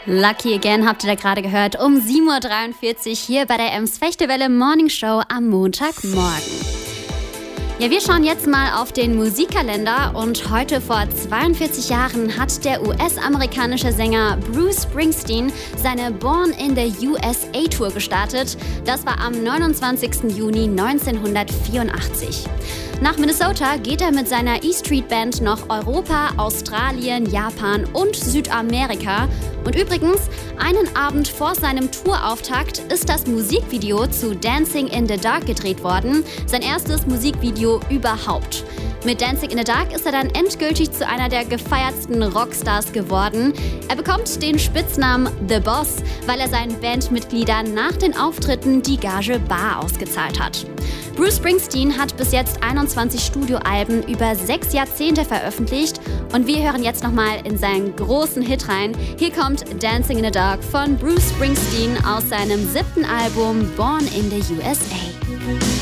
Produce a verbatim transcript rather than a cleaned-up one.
Lucky Again habt ihr da gerade gehört um sieben Uhr dreiundvierzig hier bei der Ems Fechtewelle Morning Show am Montagmorgen. Ja, wir schauen jetzt mal auf den Musikkalender und heute vor zweiundvierzig Jahren hat der U S-amerikanische Sänger Bruce Springsteen seine Born in the U S A Tour gestartet. Das war am neunundzwanzigsten Juni neunzehnhundertvierundachtzig. Nach Minnesota geht er mit seiner E-Street Band noch Europa, Australien, Japan und Südamerika. Und übrigens, einen Abend vor seinem Tourauftakt ist das Musikvideo zu Dancing in the Dark gedreht worden. Sein erstes Musikvideo überhaupt. Mit Dancing in the Dark ist er dann endgültig zu einer der gefeiertsten Rockstars geworden. Er bekommt den Spitznamen The Boss, weil er seinen Bandmitgliedern nach den Auftritten die Gage bar ausgezahlt hat. Bruce Springsteen hat bis jetzt einundzwanzig Studioalben über sechs Jahrzehnte veröffentlicht und wir hören jetzt nochmal in seinen großen Hit rein. Hier kommt Dancing in the Dark von Bruce Springsteen aus seinem siebten Album Born in the U S A.